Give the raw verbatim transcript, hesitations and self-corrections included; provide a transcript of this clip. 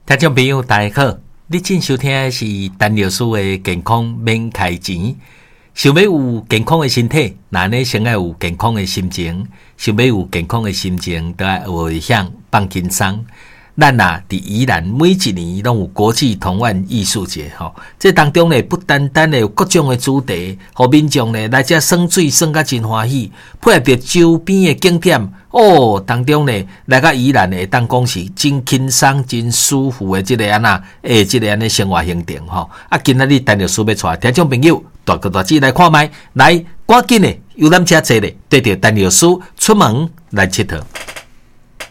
听众朋友大家好，你正收听的是陈老师的健康免开钱。想要有健康的身体，那呢先要有健康的心情。想要有健康的心情，就要学向放轻松。咱啊，伫宜兰每一年拢有国际童玩艺术节吼，这当中呢，不单单的有各种的主题，互民众呢来遮耍水耍甲真欢喜，配合着周边的景点哦，当中呢来甲宜兰的当讲是真轻松、真舒服的即个安那诶，即个安尼生活行程吼。啊，今仔日陈律师要带听众朋友大哥大姐来看卖，来赶紧的游览车坐咧，对着陈律师出门来佚佗。